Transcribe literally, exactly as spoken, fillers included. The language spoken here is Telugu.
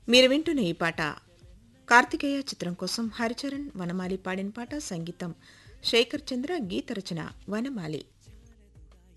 మీరు వింటున్న ఈ పాట కార్తికేయ చిత్రం కోసం హరిచరణ్ వనమాలి పాడిన పాట. సంగీతం శేఖర్ చంద్ర, గీత రచన వనమాలి.